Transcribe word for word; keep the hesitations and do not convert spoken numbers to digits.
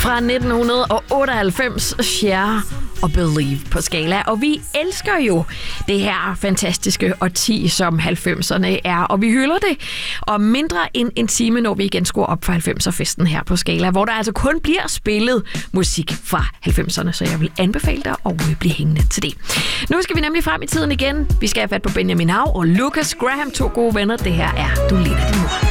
Fra nitten otteoghalvfems, Cher og Believe på Skala. Og vi elsker jo det her fantastiske årti, som halvfemserne er. Og vi hylder det om mindre end en time, når vi igen skruer op for halvfemser-festen her på Skala, hvor der altså kun bliver spillet musik fra halvfemserne. Så jeg vil anbefale dig at blive hængende til det. Nu skal vi nemlig frem i tiden igen. Vi skal have fat på Benjamin Hav og Lucas Graham, to gode venner. Det her er Du ligner din mor.